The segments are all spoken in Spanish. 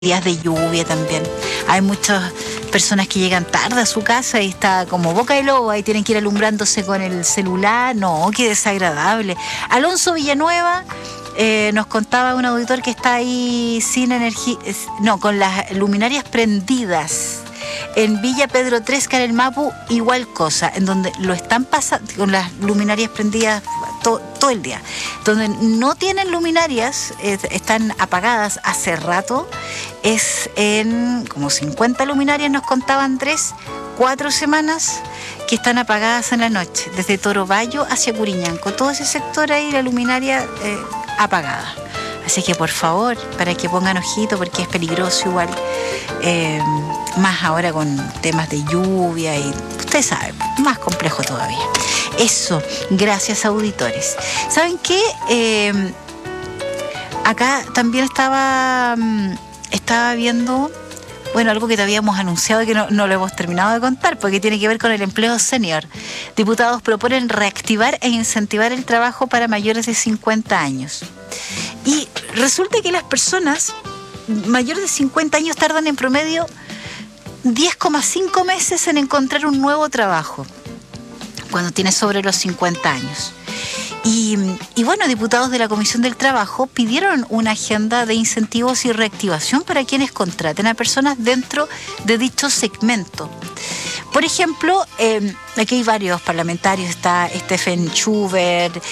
días de lluvia también. Hay muchas personas que llegan tarde a su casa y está como boca de lobo, ahí tienen que ir alumbrándose con el celular. No, qué desagradable. Alonso Villanueva nos contaba un auditor que está ahí sin energía, no, con las luminarias prendidas. En Villa Pedro 3, Carelmapu, igual cosa, en donde lo están pasando con las luminarias prendidas todo el día. Donde no tienen luminarias, están apagadas hace rato, es en como 50 luminarias, nos contaban 4 semanas que están apagadas en la noche, desde Torobayo hacia Curiñanco. Todo ese sector ahí, la luminaria apagada. Así que por favor, para que pongan ojito, porque es peligroso igual, más ahora con temas de lluvia y usted sabe, más complejo todavía. Eso, gracias auditores. ¿Saben qué? Acá también estaba viendo, bueno, algo que te habíamos anunciado y que no lo hemos terminado de contar, porque tiene que ver con el empleo senior. Diputados proponen reactivar e incentivar el trabajo para mayores de 50 años. Y resulta que las personas mayores de 50 años tardan en promedio 10,5 meses en encontrar un nuevo trabajo cuando tienes sobre los 50 años. Y bueno, diputados de la Comisión del Trabajo pidieron una agenda de incentivos y reactivación para quienes contraten a personas dentro de dicho segmento. Por ejemplo, aquí hay varios parlamentarios, está Stephen Schubert,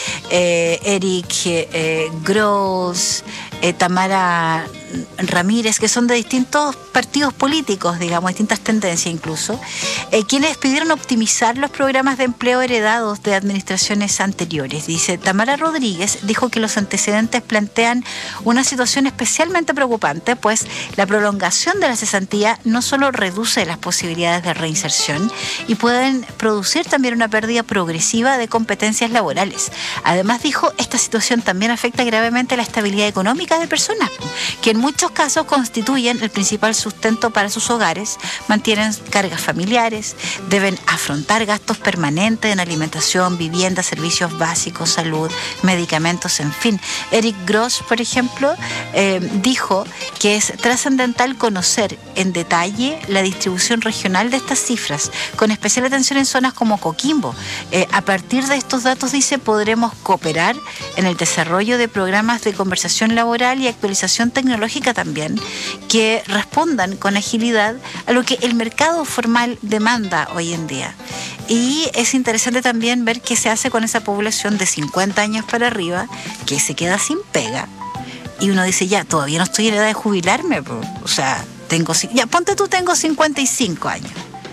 Eric Gross, Tamara Ramírez, que son de distintos partidos políticos, digamos, distintas tendencias incluso, quienes pidieron optimizar los programas de empleo heredados de administraciones anteriores. Dice, Tamara Rodríguez dijo que los antecedentes plantean una situación especialmente preocupante, pues la prolongación de la cesantía no solo reduce las posibilidades de reinserción y pueden producir también una pérdida progresiva de competencias laborales. Además, dijo, esta situación también afecta gravemente la estabilidad económica de personas, que en muchos casos constituyen el principal sustento para sus hogares, mantienen cargas familiares, deben afrontar gastos permanentes en alimentación, vivienda, servicios básicos, salud, medicamentos, en fin. Eric Gross, por ejemplo, dijo que es trascendental conocer en detalle la distribución regional de estas cifras, con especial atención en zonas como Coquimbo. A partir de estos datos, dice, podremos cooperar en el desarrollo de programas de conversación laboral y actualización tecnológica también, que respondan con agilidad a lo que el mercado formal demanda hoy en día. Y es interesante también ver qué se hace con esa población de 50 años para arriba que se queda sin pega. Y uno dice, ya, todavía no estoy en edad de jubilarme, o sea, ponte tú, tengo 55 años.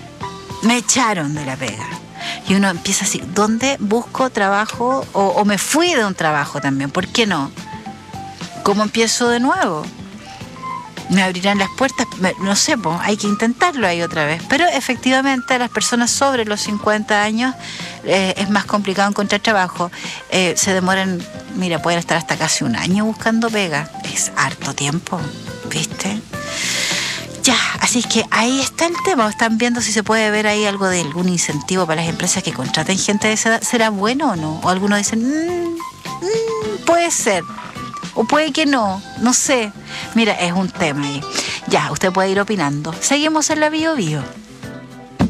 Me echaron de la pega. Y uno empieza así, ¿dónde busco trabajo? O me fui de un trabajo también, ¿por qué no? ¿Cómo empiezo de nuevo? ¿Me abrirán las puertas? No sé, pues, hay que intentarlo ahí otra vez. Pero efectivamente a las personas sobre los 50 años es más complicado encontrar trabajo. Se demoran, mira, pueden estar hasta casi un año buscando pega. Es harto tiempo, ¿viste? Ya, así es que ahí está el tema. Están viendo si se puede ver ahí algo de algún incentivo para las empresas que contraten gente de esa edad. ¿Será bueno o no? O algunos dicen, puede ser. O puede que no sé. Mira, es un tema ahí. Ya, usted puede ir opinando. Seguimos en la Bio Bio.